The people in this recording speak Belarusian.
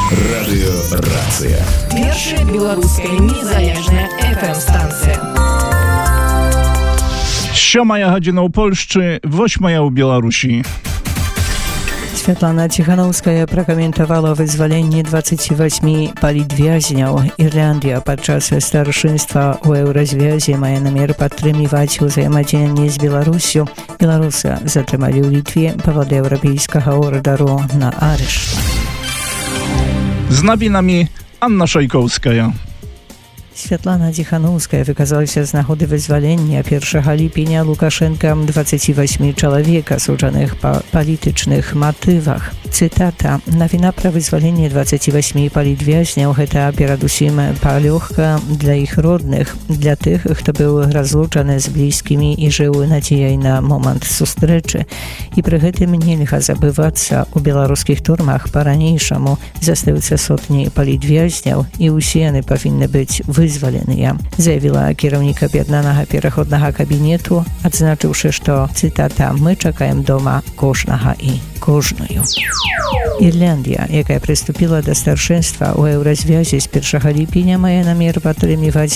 Радыёрацыя. Першая беларуская незалежная FM-станція. 7 godzina u Polszczy, 8 u Białorusi. Святлана Ціханаўская пракаментавала вызваленне 28 палітвязняў. Ірландыя падчас старшынства ў еўразвязе мае намер падтрымліваць узаемадзеянне з Беларуссю. Беларуса затрымалі ў Літве паводле еўрапейскага ордеру на арышт. Z nowinami Anna Szajkowska. Святлана Ціханаўская выказалася з нагоды вызвалення 1 ліпеня Лукашэнкам 28 чалавек, асуджаных па палітычных матывах. Цытата: «Навіна пра вызваленне 28 палітвязняў – гэта перадусім палёгка для іх родных, для тых, хто быў разлучаны з блізкімі і жыў надзеяй на момант сустрэчы. І пры гэтым нельга забывацца, у беларускіх турмах па-ранейшаму застаюцца сотні палітвязняў, і ўсе яны павінны быць вызваленыя», заявіла кіраўнік аб'яднанага пераходнага кабінету, адзначыўшы, што, цытата, «Мы чакаем дома кожнага і кожную». Ірландія, якая прыступіла да старшынства ў еўразвязе з 1 ліпеня, мае намер падтрымліваць